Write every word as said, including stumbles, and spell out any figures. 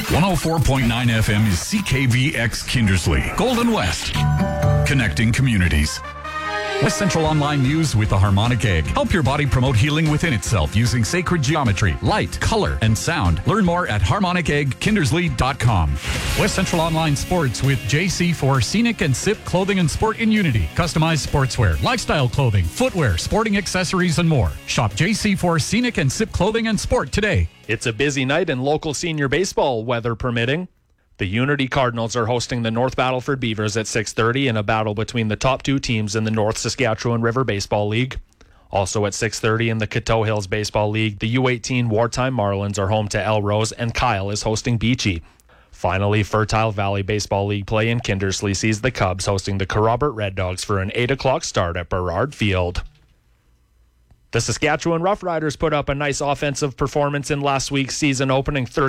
one oh four point nine F M is C K V X Kindersley, Golden West, connecting communities. West Central Online News with the Harmonic Egg. Help your body promote healing within itself using sacred geometry, light, color, and sound. Learn more at harmonic egg kindersley dot com. West Central Online Sports with J C for Scenic and S I P Clothing and Sport in Unity. Customized sportswear, lifestyle clothing, footwear, sporting accessories, and more. Shop J C for Scenic and S I P Clothing and Sport today. It's a busy night in local senior baseball, weather permitting. The Unity Cardinals are hosting the North Battleford Beavers at six thirty in a battle between the top two teams in the North Saskatchewan River Baseball League. Also at six thirty in the Coteau Hills Baseball League, the U eighteen Wartime Marlins are home to Elrose, and Kyle is hosting Beachy. Finally, Fertile Valley Baseball League play in Kindersley sees the Cubs hosting the Kerrobert Red Dogs for an eight o'clock start at Burrard Field. The Saskatchewan Roughriders put up a nice offensive performance in last week's season opening thirty